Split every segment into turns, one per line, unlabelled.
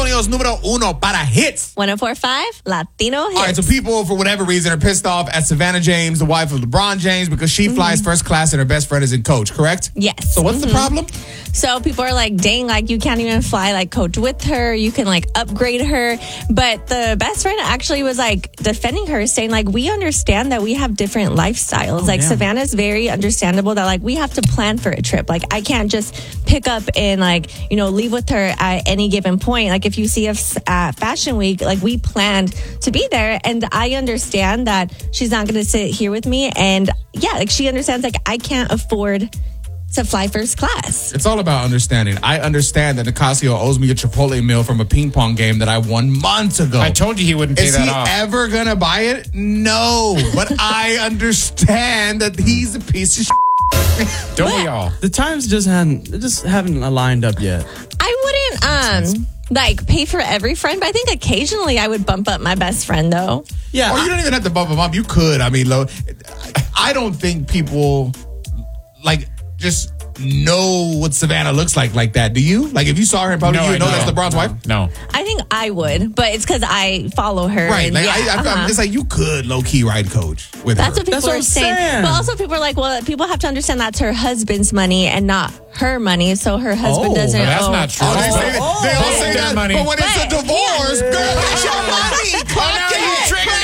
Antonio's número uno para hits.
104.5 Latino Hits.
All right, so people, for whatever reason, are pissed off at Savannah James, the wife of LeBron James, because she flies first class and her best friend is in coach, correct?
Yes.
So what's the problem?
So people are like, dang, like you can't even fly like coach with her. You can like upgrade her. But the best friend actually was like defending her, saying like, we understand that we have different lifestyles. Savannah's very understandable that like we have to plan for a trip. Like I can't just pick up and like, leave with her at any given point. Like if you see us at Fashion Week, like we planned to be there. And I understand that she's not going to sit here with me. And yeah, like she understands like I can't afford to fly first class.
It's all about understanding. I understand that Nicasio owes me a Chipotle meal from a ping pong game that I won months ago.
I told you he wouldn't pay that off.
Is he ever gonna buy it? No. But I understand that he's a piece of shit.
Don't we all?
The times just haven't aligned up yet.
I wouldn't like pay for every friend, but I think occasionally I would bump up my best friend though.
Yeah.
Or you don't even have to bump him up. You could. I mean, I don't think people just know what Savannah looks like that. Do you? Like, if you saw her in public, you would know that's LeBron's wife?
No.
I think I would, but it's because I follow her.
Right.
And
Like, it's like you could low-key ride coach with
That's
her.
what people are saying. But also people are like, well, people have to understand that's her husband's money and not her money, so her husband doesn't
that's
owe.
not true.
Oh, they say that. They all say that.
Money.
But when it's a divorce, girl, that's your money. Clock it.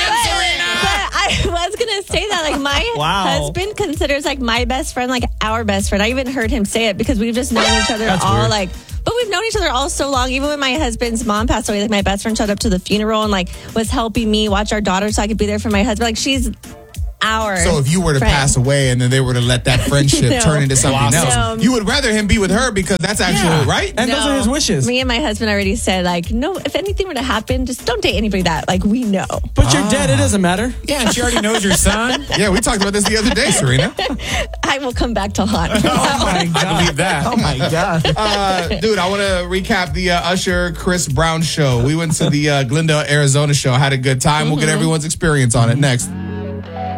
I was going to say that, like, my husband considers, like, my best friend, like, our best friend. I even heard him say it because we've just known each other but we've known each other all so long. Even when my husband's mom passed away, like, my best friend showed up to the funeral and, like, was helping me watch our daughter so I could be there for my husband. Like, she's our
So if you were to
friend.
pass away and then they were to let that friendship turn into something else, you would rather him be with her because that's actually right?
And those are his wishes.
Me and my husband already said, like, no, if anything were to happen, just don't date anybody that, like, we know.
But you're dead. It doesn't matter.
Yeah, and she already knows your son.
Yeah, we talked about this the other day, Serena.
I will come back to haunt.
I believe that.
Oh my God.
Dude, I want to recap the Usher Chris Brown show. We went to the Glendale, Arizona show, had a good time. We'll get everyone's experience on it next.